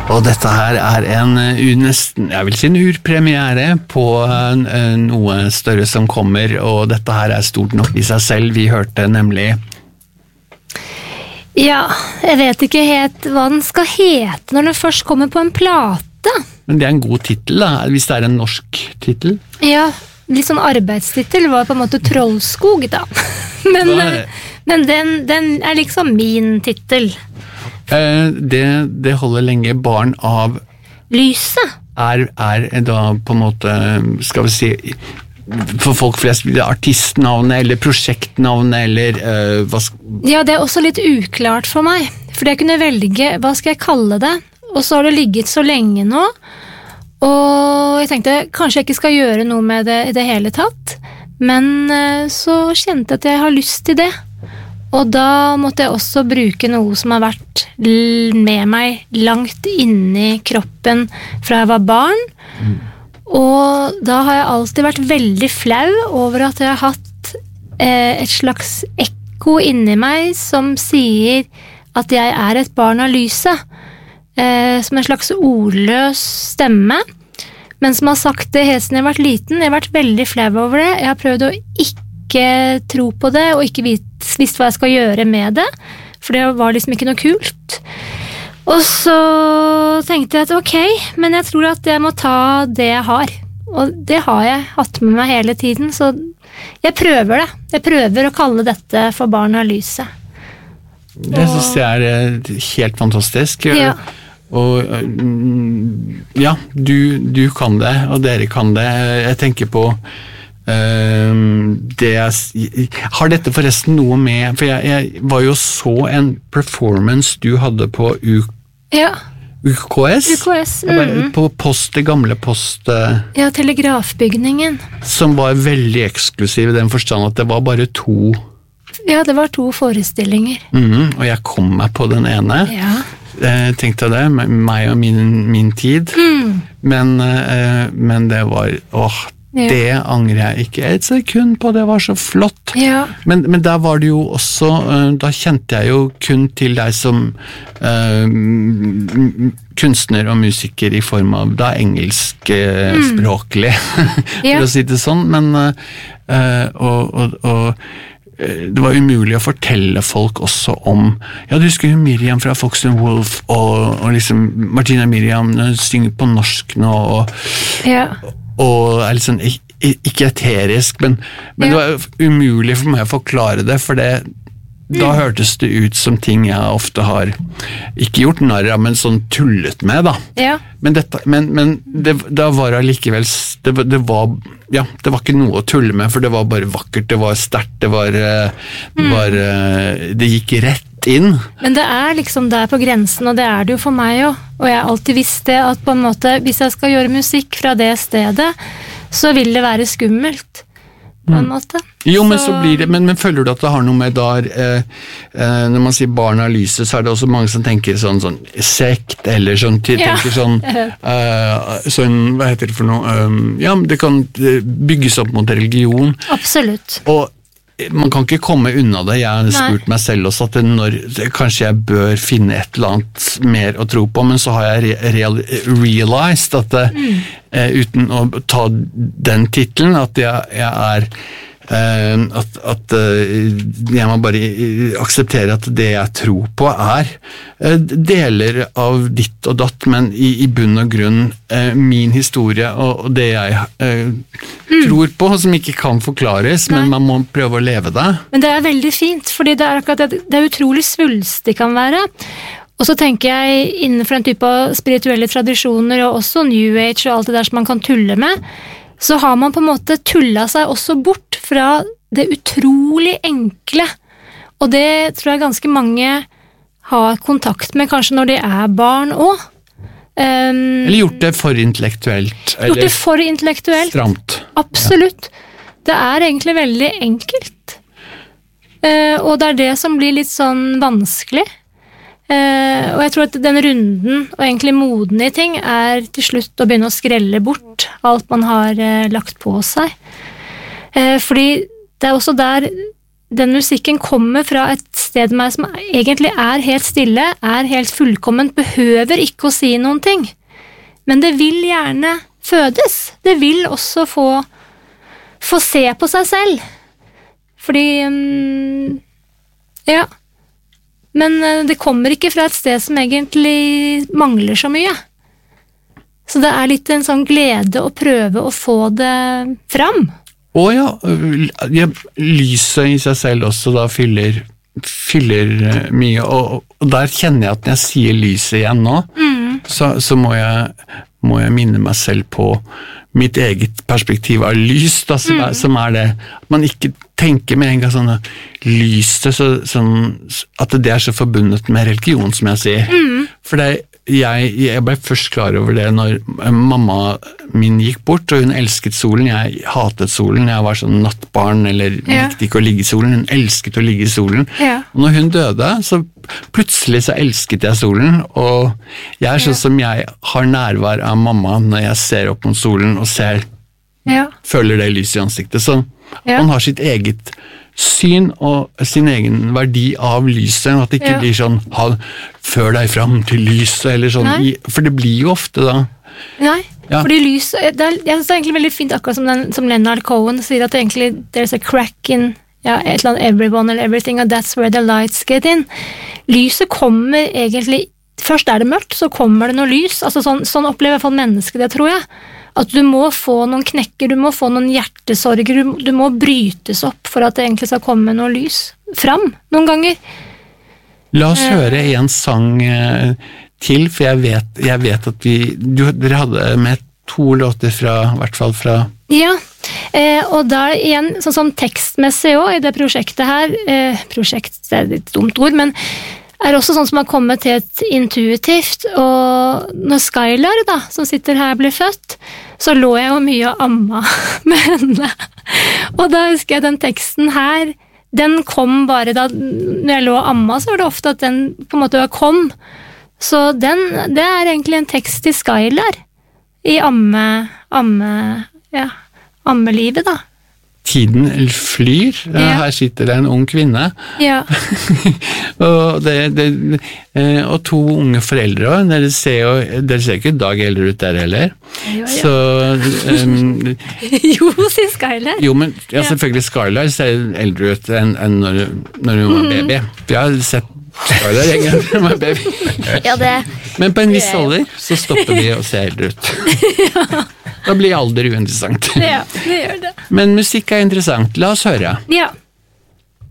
Og dette her nesten, jeg vil si en urpremiere på noe større som kommer, og dette her stort nok i seg selv. Vi hørte nemlig... Ja, jeg vet ikke helt hva den skal hete når den først kommer på en plate. Men det en god titel da, hvis det en norsk titel. Ja, litt sånn arbeidstitel var på en måte Trollskog da. Men den liksom min titel. Det holder lenge. Barn av lyset. Er da på en måte, skal vi si, for folk flest, artistnavnet eller prosjektnavnet eller Ja, det også litt uklart for meg. For jeg kunne velge, hva skal jeg kalle det? Og så har det ligget så lenge nå. Og jeg tenkte, kanskje jeg ikke skal gjøre noe med det i det hele tatt. Men så kjente jeg at jeg har lyst til det. Og da måtte jeg også bruke noe som har vært med meg langt inni kroppen fra jeg var barn. Og da har jeg alltid vært veldig flau over at jeg har hatt et slags ekko inni meg som sier at jeg et barn av lyset. Som en slags ordløs stemme. Men som har sagt det helt siden jeg har vært liten. Jeg har vært veldig flau over det. Jeg har prøvd å ikke tro på det og ikke visst hva jeg skal gjøre med det, for det var liksom ikke noe kult. Og så tenkte jeg at ok, men jeg tror at jeg må ta det jeg har. Og det har jeg hatt med meg hele tiden, så jeg prøver det. Jeg prøver å kalle dette for barn av lyset. Jeg synes det helt fantastisk. Ja. Og ja, du kan det, og dere kan det. Jeg tenker på har dette forresten noe med, for jeg var jo så en performance du hadde på UKS på det gamle post ja, telegrafbygningen som var veldig eksklusiv i den forstand at det var bare 2 ja, det var 2 forestillinger og jeg kom meg på den ene tenkte jeg det, meg og min tid men det var det angrer jeg ikke et sekund på, det var så flott men der var det jo også da kjente jeg jo kun til deg som kunstner og musiker i form av da engelsk språklig for å si det sånn men det var umulig å fortelle folk også om ja, du husker jo Miriam fra Fox and Wolf og liksom Martina Miriam synger på norsk nå og litt sånn ikke eterisk, men det var umulig for meg å forklare det, for da hørtes det ut som ting jeg ofte har ikke gjort narr av, men sånn tullet med da. Men da var det allikevel, det var ikke noe å tulle med, for det var bare vakkert, det var sterkt, det gikk rett inn. Men det liksom der på grensen, og det det jo for meg også. Og jeg har alltid visst det, at på en måte, hvis jeg skal gjøre musikk fra det stedet, så vil det være skummelt, på en måte. Jo, men så blir det, men føler du at det har noe med der, når man sier barn av lyset, så det også mange som tenker sånn sekt, eller sånn, tenker sånn, hva heter det for noe? Ja, det kan bygges opp mot religion. Absolutt. Og man kan ikke komme unna det. Jeg har spurt meg selv også at kanskje jeg bør finne et eller annet mer å tro på, men så har jeg realized at uten å ta den titelen, at jeg at jeg må bare akseptere at det jeg tror på deler av ditt og datt, men i bunn og grunn min historie og det jeg tror på, som ikke kan forklares, men man må prøve å leve det. Men det veldig fint, fordi det akkurat det utrolig svulstig kan være. Og så tenker jeg innenfor en type av spirituelle tradisjoner og også New Age og alt det der som man kan tulle med, så har man på en måte tullet seg også bort fra det utrolig enkle. Og det tror jeg ganske mange har kontakt med, kanskje når de barn også. Eller gjort det for intellektuelt. Gjort det for intellektuelt. Stramt. Absolutt. Det egentlig veldig enkelt. Og det det som blir litt sånn vanskelig. Og jeg tror at den runden og egentlig moden i ting til slutt å begynne å skrelle bort alt man har lagt på seg. Fordi det også der den musikken kommer fra et sted med meg som egentlig helt stille, helt fullkomment, behøver ikke å si noen ting. Men det vil gjerne fødes. Det vil også få se på seg selv. Fordi, ja, men det kommer ikke fra et sted som egentlig mangler så mye. Så det litt en sånn glede å prøve å få det fram. Ja, lyset i seg selv også da fyller mye, og der kjenner jeg at når jeg sier lyset igjen nå, så må jeg minne meg selv på mitt eget perspektiv av lys, da, som det, at man ikke tenker med en gang sånn lyset, sånn, at det så forbundet med religion, som jeg sier. For jeg ble først klar over det når mamma min gikk bort, og hun elsket solen. Jeg hatet solen, jeg var sånn nattbarn, eller likte ikke å ligge i solen. Hun elsket å ligge i solen. Og når hun døde, så plutselig så elsket jeg solen, og jeg sånn som jeg har nærvær av mamma når jeg ser opp mot solen og føler det lyset i ansiktet. Så man har sitt eget syn og sin egen verdi av lyset, at det ikke blir sånn før deg fram til lyset, eller sånn, for det blir jo ofte da. Nei, fordi lys, jeg synes det egentlig veldig fint, akkurat som Leonard Cohen sier, at egentlig there's a crack in et eller annet everyone eller everything, and that's where the lights get in. Lyset kommer egentlig, først det mørkt, så kommer det noe lys, altså sånn opplever i hvert fall mennesket det, tror jeg. At du må få noen knekker, du må få noen hjertesorger, du må brytes opp for at det egentlig skal komme noe lys fram noen ganger. La oss høre en sang til, for jeg vet at dere hadde med 2 låter fra, i hvert fall fra... Ja, og da igjen, sånn tekstmessig også, i det prosjektet her, prosjekt, det et dumt ord, men også sånn som har kommet helt intuitivt, og når Skylar da, som sitter her, ble født, så lå jeg jo mye og amma med henne, og da husker jeg den teksten her, den kom bare da, når jeg lå og amma, så var det ofte at den på en måte kom, så det egentlig en tekst til Skylar, i ammelivet da. Tiden flyr, her sitter det en ung kvinne, og 2 unge foreldre, dere ser ikke dag eldre ut der heller, så... jo, sier Skylar. Jo, men selvfølgelig Skylar ser eldre ut enn når hun var baby. Jeg har sett Skylar en gang når hun var baby. Men på en viss alder så stopper de å se eldre ut. Da blir alder uinteressant. Ja, det gjør det. Men musikk interessant. La oss høre. Ja.